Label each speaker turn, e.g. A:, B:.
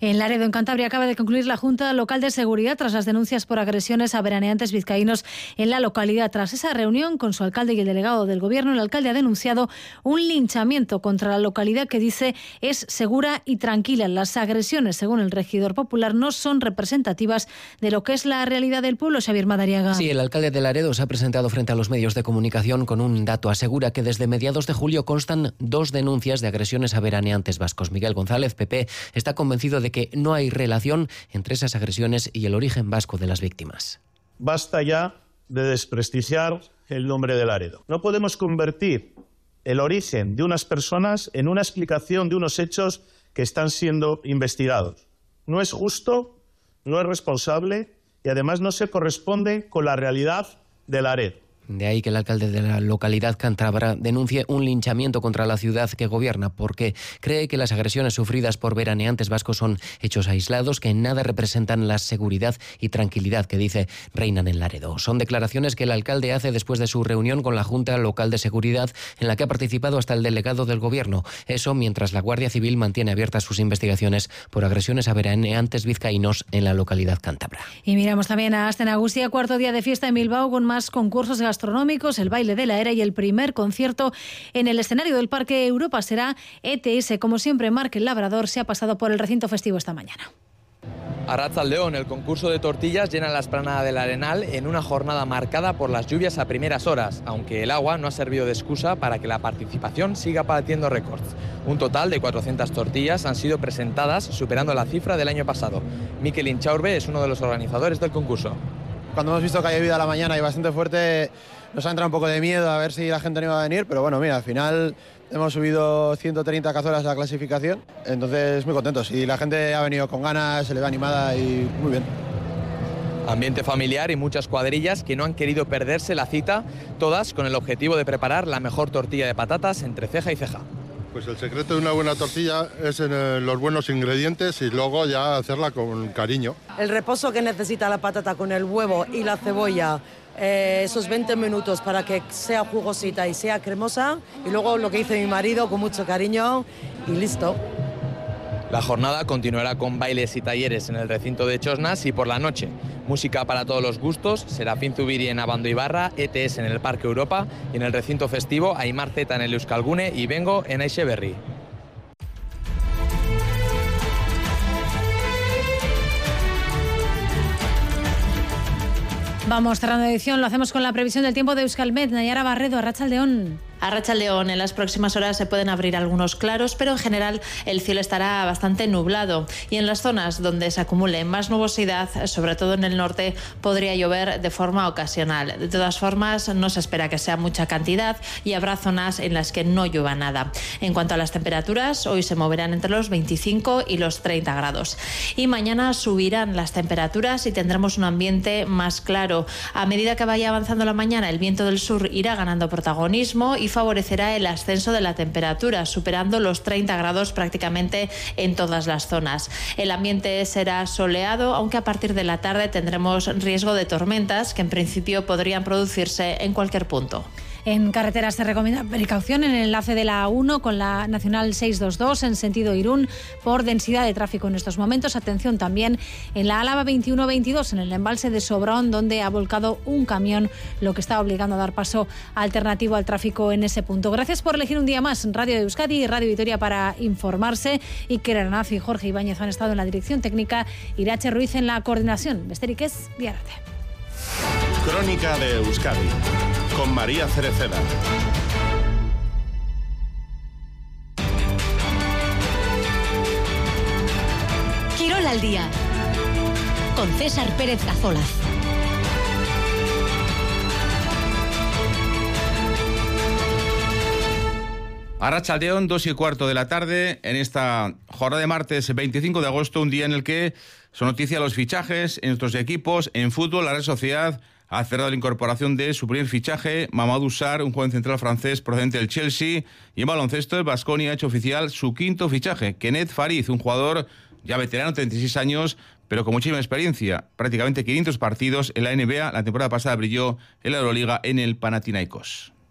A: En Laredo, en Cantabria, acaba de concluir la Junta Local de Seguridad tras las denuncias por agresiones a veraneantes vizcaínos en la localidad. Tras esa reunión con su alcalde y el delegado del Gobierno, el alcalde ha denunciado un linchamiento contra la localidad que dice es segura y tranquila. Las agresiones, según el regidor popular, no son representativas de lo que es la realidad del pueblo. Xavier Madariaga.
B: Sí, el alcalde de Laredo se ha presentado frente a los medios de comunicación con un dato. Asegura que desde mediados de julio constan 2 denuncias de agresiones a veraneantes vascos. Miguel González, PP, está convencido de que no hay relación entre esas agresiones y el origen vasco de las víctimas.
C: Basta ya de desprestigiar el nombre de Laredo. No podemos convertir el origen de unas personas en una explicación de unos hechos que están siendo investigados. No es justo, no es responsable y además no se corresponde con la realidad de Laredo.
B: De ahí que el alcalde de la localidad cántabra denuncie un linchamiento contra la ciudad que gobierna porque cree que las agresiones sufridas por veraneantes vascos son hechos aislados que en nada representan la seguridad y tranquilidad que dice reinan en Laredo. Son declaraciones que el alcalde hace después de su reunión con la Junta Local de Seguridad en la que ha participado hasta el delegado del Gobierno. Eso mientras la Guardia Civil mantiene abiertas sus investigaciones por agresiones a veraneantes vizcaínos en la localidad cántabra.
A: Y miramos también a Asten Agustia, cuarto día de fiesta en Bilbao con más concursos gastronómicos, el baile de la era y el primer concierto en el escenario del Parque Europa será ETS. Como siempre, Marc el Labrador se ha pasado por el recinto festivo esta mañana.
D: Arratsaldeon, el concurso de tortillas llena la explanada del Arenal en una jornada marcada por las lluvias a primeras horas, aunque el agua no ha servido de excusa para que la participación siga batiendo récords. Un total de 400 tortillas han sido presentadas, superando la cifra del año pasado. Mikel Inchaurbe es uno de los organizadores del concurso.
E: Cuando hemos visto que ha llovido a la mañana y bastante fuerte, nos ha entrado un poco de miedo a ver si la gente no iba a venir, pero bueno, mira, al final hemos subido 130 cazuelas a la clasificación, entonces muy contentos. Y la gente ha venido con ganas, se le ve animada y muy bien.
D: Ambiente familiar y muchas cuadrillas que no han querido perderse la cita, todas con el objetivo de preparar la mejor tortilla de patatas entre ceja y ceja.
F: Pues el secreto de una buena tortilla es en los buenos ingredientes y luego ya hacerla con cariño.
G: El reposo que necesita la patata con el huevo y la cebolla, esos 20 minutos para que sea jugosita y sea cremosa, y luego lo que hizo mi marido con mucho cariño y listo.
D: La jornada continuará con bailes y talleres en el recinto de Chosnas y por la noche, música para todos los gustos, Serafín Zubiri en Abando Ibarra, ETS en el Parque Europa y en el recinto festivo Aimar Zeta en el Euskalgune y Vengo en Aixeberri.
A: Vamos cerrando edición, lo hacemos con la previsión del tiempo de Euskalmet. Nayara Barredo, arratsaldeon.
H: Arratsaldeon, en las próximas horas se pueden abrir algunos claros, pero en general el cielo estará bastante nublado y en las zonas donde se acumule más nubosidad, sobre todo en el norte, podría llover de forma ocasional. De todas formas, no se espera que sea mucha cantidad y habrá zonas en las que no llueva nada. En cuanto a las temperaturas, hoy se moverán entre los 25 y los 30 grados. Y mañana subirán las temperaturas y tendremos un ambiente más claro. A medida que vaya avanzando la mañana, el viento del sur irá ganando protagonismo y favorecerá el ascenso de la temperatura, superando los 30 grados prácticamente en todas las zonas. El ambiente será soleado, aunque a partir de la tarde tendremos riesgo de tormentas que en principio podrían producirse en cualquier punto.
A: En carreteras se recomienda precaución en el enlace de la A1 con la Nacional 622 en sentido Irún por densidad de tráfico en estos momentos. Atención también en la Álava 2122 en el embalse de Sobrón, donde ha volcado un camión, lo que está obligando a dar paso alternativo al tráfico en ese punto. Gracias por elegir un día más Radio Euskadi y Radio Vitoria para informarse. Iker Aranaz y Jorge Ibáñez han estado en la dirección técnica, Irache Ruiz en la coordinación. Besterik ez, biarrate.
I: Crónica de Euskadi con María Cereceda.
J: Quirol al día con César Pérez Cazolaz.
K: Arratsaldeon, 2:15 de la tarde, en esta jornada de martes 25 de agosto, un día en el que son noticia los fichajes en nuestros equipos. En fútbol, la Real Sociedad ha cerrado la incorporación de su primer fichaje, Mamadou Sarr, un joven central francés procedente del Chelsea. Y en baloncesto, el Baskonia ha hecho oficial su quinto fichaje, Kenneth Fariz, un jugador ya veterano, 36 años, pero con muchísima experiencia. Prácticamente 500 partidos en la NBA. La temporada pasada brilló en la Euroliga en el Panathinaikos.